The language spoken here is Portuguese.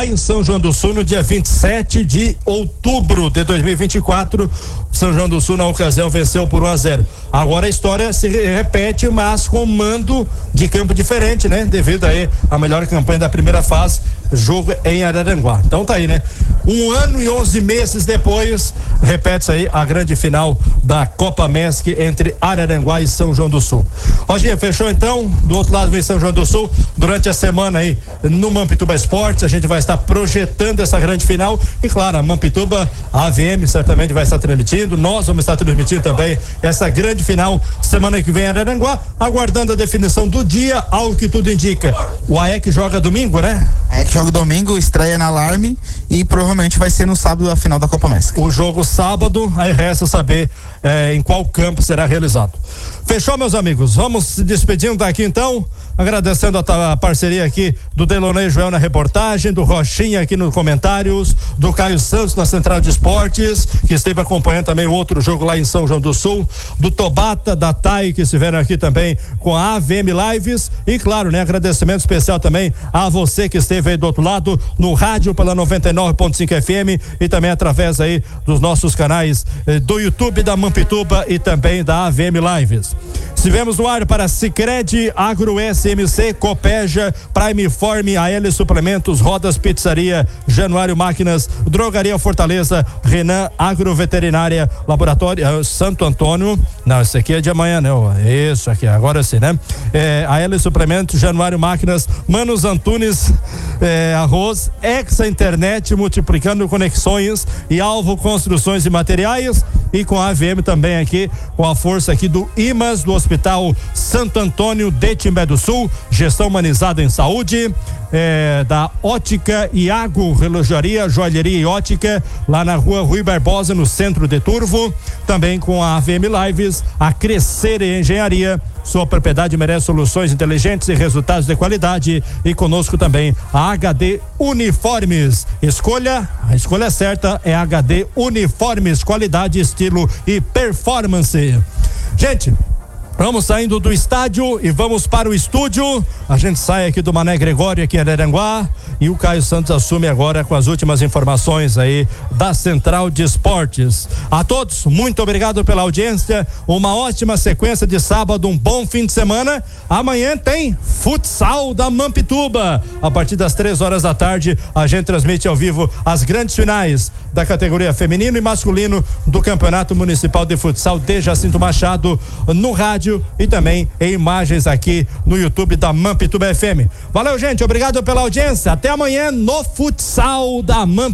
lá em São João do Sul no dia 27 de outubro de 2024. São João do Sul na ocasião venceu por 1-0. Agora a história se repete, mas com mando de campo diferente, né? Devido aí a melhor campanha da primeira fase, jogo em Araranguá. Então tá aí, né? 1 ano e 11 meses depois, repete-se aí a grande final da Copa MESC entre Araranguá e São João do Sul. Roginha, fechou então? Do outro lado vem São João do Sul. Durante a semana aí no Mampituba Esportes, a gente vai estar projetando essa grande final e claro, a Mampituba, a AVM certamente vai estar transmitindo, nós vamos estar transmitindo também essa grande final semana que vem em Araranguá, aguardando a definição do dia, ao que tudo indica. O AEC joga domingo, né? AEC joga domingo, estreia na Alarme e provavelmente vai ser no sábado a final da Copa MESC. O jogo sábado, aí resta saber em qual campo será realizado. Fechou, meus amigos? Vamos se despedindo daqui então, agradecendo a parceria aqui do Delonei Joel na reportagem, do Rochinha aqui nos comentários, do Caio Santos na Central de Esportes, que esteve acompanhando também o outro jogo lá em São João do Sul, do Tobata, da TAI, que estiveram aqui também com a AVM Lives e claro, né, agradecimento especial também a você que esteve aí do outro lado no rádio pela 99.5 FM e também através aí dos nossos canais do YouTube da Mampituba e também da AVM Lives. Estivemos no ar para Sicredi, Agro SMC, Copeja, Prime Form, AL Suplementos, Rodas Pizzaria, Januário Máquinas, Drogaria Fortaleza, Renan Agroveterinária, Laboratório Santo Antônio. Não, esse aqui é de amanhã, né? Isso aqui, agora sim, né? AL Suplementos, Januário Máquinas, Manos Antunes, Arroz, Exa Internet, multiplicando conexões e Alvo Construções e Materiais e com a AVM também aqui, com a força aqui do IMAS, do Hospital Santo Antônio de Timbé do Sul, gestão humanizada em saúde, da Ótica Iago, Relojaria, Joalheria e Ótica, lá na rua Rui Barbosa, no centro de Turvo, também com a AVM Lives, a Crescer Engenharia, sua propriedade merece soluções inteligentes e resultados de qualidade e conosco também a HD Uniformes. A escolha certa é HD Uniformes, qualidade, estilo e performance. Gente, vamos saindo do estádio e vamos para o estúdio. A gente sai aqui do Mané Gregório aqui em Araranguá e o Caio Santos assume agora com as últimas informações aí da Central de Esportes. A todos, muito obrigado pela audiência, uma ótima sequência de sábado, um bom fim de semana. Amanhã tem futsal da Mampituba. A partir das 3 horas da tarde, a gente transmite ao vivo as grandes finais da categoria feminino e masculino do Campeonato Municipal de Futsal de Jacinto Machado no rádio e também em imagens aqui no YouTube da Mampituba FM. Valeu, gente, obrigado pela audiência. Até amanhã no futsal da Mampituba.